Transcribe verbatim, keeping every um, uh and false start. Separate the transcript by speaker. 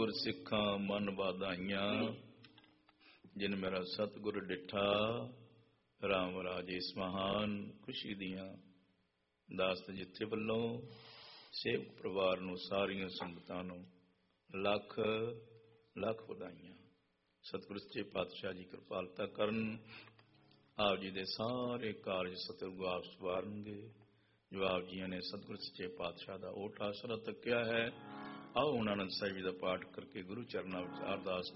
Speaker 1: ਗੁਰ ਸਿੱਖਾਂ ਮਨ ਵਾਧਾਈਆਂ, ਜਿਨ ਮੇਰਾ ਸਤਿਗੁਰ ਡਿਠਾ, ਰਾਮ ਰਾਜੇ ਇਸ ਮਹਾਨ ਖੁਸ਼ੀ ਦੀਆਂ। ਦਾਸ ਜਿੱਥੇ ਵੱਲੋਂ ਸੇਵਕ ਪਰਿਵਾਰ ਨੂੰ, ਸਾਰੀਆਂ ਸੰਗਤਾਂ ਨੂੰ ਲੱਖ ਲੱਖ ਵਧਾਈਆਂ। ਸਤਿਗੁਰ ਸੱਚੇ ਪਾਤਸ਼ਾਹ ਜੀ ਕਿਰਪਾਲਤਾ ਕਰਨ, ਆਪ ਜੀ ਦੇ ਸਾਰੇ ਕਾਰਜ ਸਤਿਗੁਰੂ ਆਪ ਸਵਾਰਨਗੇ। ਜੋ ਆਪ ਜੀਆਂ ਨੇ ਸਤਿਗੁਰ ਸੱਚੇ ਪਾਤਸ਼ਾਹ ਦਾ ਓਟ ਆਸਰਾ ਤੱਕਿਆ ਹੈ, ਆਓ ਹੁਣ ਆਨੰਦ ਸਾਹਿਬ ਜੀ ਦਾ ਪਾਠ ਕਰਕੇ ਗੁਰੂ ਚਰਨਾਂ ਵਿੱਚ ਅਰਦਾਸ